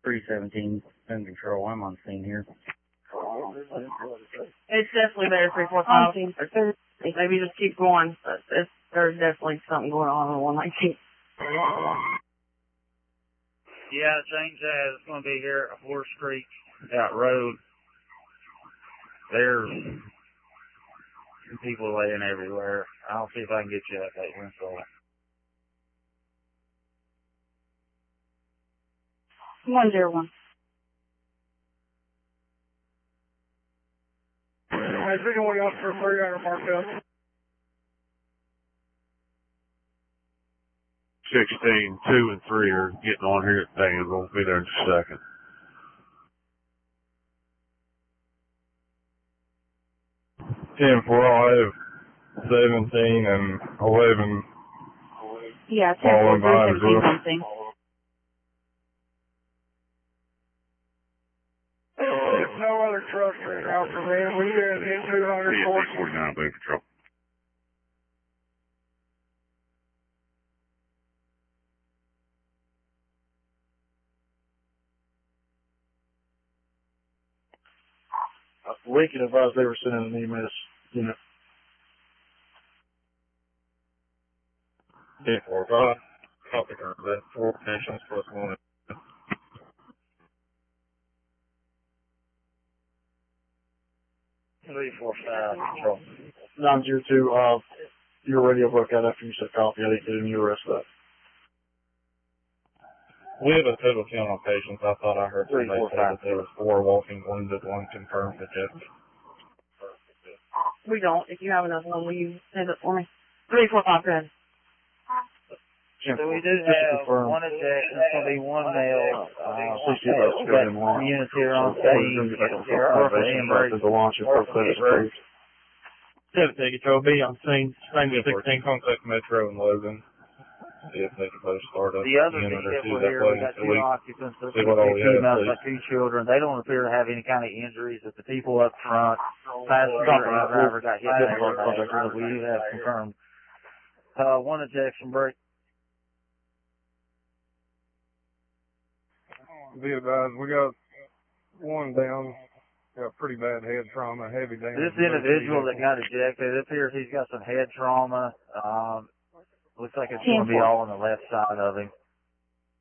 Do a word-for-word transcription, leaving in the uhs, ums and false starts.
three seventeen in control. I'm on scene here. It's definitely there, three four five. Maybe just keep going, but it's, there's definitely something going on on one nineteen. Yeah, James has. It's going to be here at fourth Street, that road. There's people laying everywhere. I'll see if I can get you that paper info. one zero one. I think we got for three hundred marked up. sixteen, two and three are getting on here at Dan. We'll be there in just a second. ten four, I have seventeen and eleven. Yeah, ten four, three seventeen something. There's no other trucks right now for me. We got in two hundred four. forty-nine, Bay Patrol. Lincoln advised they were sending an E M S unit. ten four five, copy that. Four patients plus one. three four five, control. nine zero two, uh, your radio broke out after you said copy. I didn't get any arrest that. We have a total count on patients. I thought I heard Three, somebody four, say five. that there was four walking wounded, one confirmed for death. We don't. If you have another one, will you send it for me? three four five, go ahead. So we do Just to have confirm. one ejection. It's going to be one male. Uh, Please see about we've spreading got one. units here on stage. Here are for Embrace. The launch is prophetic approved. seventeen Control B on scene, same as sixteen. Contact Metro and Logan. See if they can both start up. The other vehicle here, we got two occupants, there's two females, got two children. They don't appear to have any kind of injuries. If the people up front, passenger and driver got hit in the head, so we do have confirmed. Uh, one ejection break. Be advised, we got one down. Got pretty bad head trauma, heavy damage. This individual that got ejected, it appears he's got some head trauma. Um, looks like it's going to be all on the left side of him.